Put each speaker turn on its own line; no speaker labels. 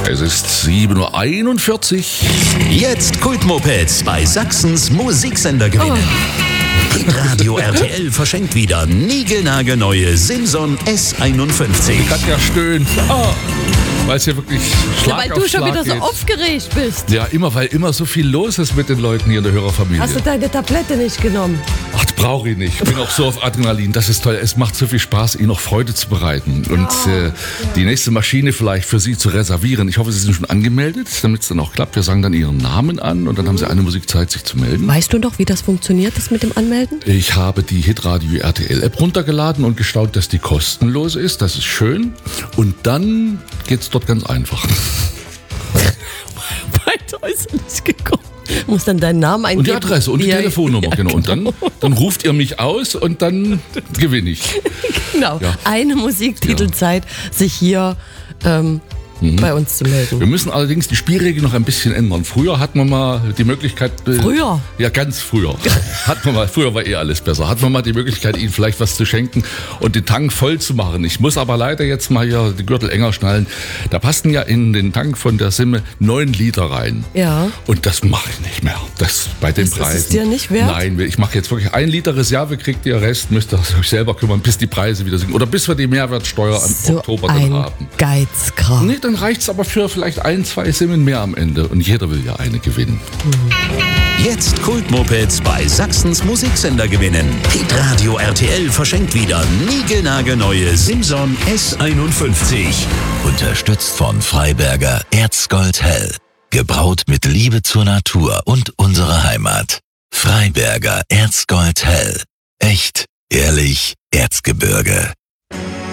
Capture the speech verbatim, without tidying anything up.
Es ist sieben Uhr einundvierzig.
Jetzt Kultmopeds bei Sachsens Musiksender gewinnen. Oh. Hitradio R T L verschenkt wieder niegelnagelneue Simson S einundfünfzig.
Ich kann ja stöhnen. Oh. Weil es hier wirklich Schlag
ja, weil
auf
du schon
Schlag
wieder
geht.
so aufgeregt bist.
Ja, immer, weil immer so viel los ist mit den Leuten hier in der Hörerfamilie.
Hast du deine Tablette nicht genommen?
Ach, das brauche ich nicht. Ich bin auch so auf Adrenalin. Das ist toll. Es macht so viel Spaß, Ihnen noch Freude zu bereiten. Und
ja,
äh,
ja.
die nächste Maschine vielleicht für Sie zu reservieren. Ich hoffe, Sie sind schon angemeldet, damit es dann auch klappt. Wir sagen dann Ihren Namen an und dann haben Sie eine Musikzeit, sich zu melden.
Weißt du noch, wie das funktioniert, das mit dem Anmelden?
Ich habe die Hitradio R T L App runtergeladen und gestaunt, dass die kostenlos ist. Das ist schön. Und dann geht's dort ganz einfach.
Weiter ist er nicht gekommen. Du musst dann deinen Namen eingeben.
Und die Adresse und die
ja,
Telefonnummer,
ja,
genau. Und dann, dann ruft ihr mich aus und dann gewinne ich.
Genau,
Ja.
eine Musiktitelzeit, sich hier ähm,
Mhm.
bei uns zu melden.
Wir müssen allerdings die Spielregeln noch ein bisschen ändern. Früher hat man mal die Möglichkeit... Äh,
Früher?
Ja, ganz früher. Hat man mal, früher war eh alles besser. Hat man mal die Möglichkeit, ihnen vielleicht was zu schenken und den Tank voll zu machen. Ich muss aber leider jetzt mal hier die Gürtel enger schnallen. Da passen ja in den Tank von der Simme neun Liter rein.
Ja.
Und das mache ich nicht mehr. Das bei den
Ist- ist es
Preisen.
dir nicht wert?
Nein, ich mache jetzt wirklich ein Liter Reserve, kriegt ihr Rest, müsst ihr euch selber kümmern, bis die Preise wieder sinken. Oder bis wir die Mehrwertsteuer im
So
Oktober dann
ein
haben.
Geizkragen.
Nee, dann reicht's aber für vielleicht ein, zwei Simmen mehr am Ende. Und jeder will ja eine gewinnen.
Jetzt Kultmopeds bei Sachsens Musiksender gewinnen. Hitradio R T L verschenkt wieder niegelnagelneue Simson S einundfünfzig. Unterstützt von Freiberger Erzgold Hell. Gebraut mit Liebe zur Natur und unserer Heimat. Freiberger Erzgold Hell. Echt, ehrlich, Erzgebirge.